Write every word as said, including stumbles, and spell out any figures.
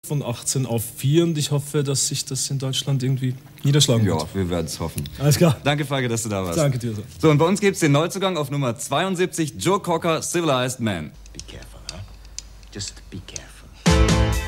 von achtzehn auf vier und ich hoffe, dass sich das in Deutschland irgendwie niederschlagen wird. Ja, wir werden es hoffen. Alles klar. Danke, Falke, dass du da warst. Danke dir. So, so und bei uns gibt es den Neuzugang auf Nummer zweiundsiebzig, Joe Cocker, Civilized Man. Be careful, huh? Just be careful.